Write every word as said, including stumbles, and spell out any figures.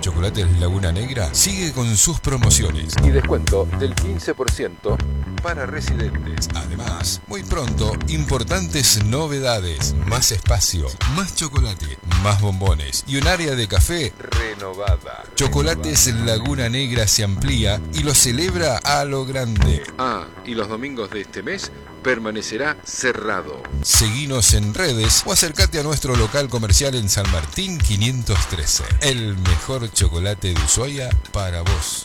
Chocolates Laguna Negra sigue con sus promociones y descuento del quince por ciento para residentes. Además, muy pronto, importantes novedades. Más espacio, más chocolate, más bombones y un área de café renovada. Chocolates Laguna Negra se amplía y lo celebra a lo grande. Ah, y los domingos de este mes permanecerá cerrado. Seguinos en redes o acércate a nuestro local comercial en San Martín quinientos trece. El mejor chocolate de Ushuaia para vos.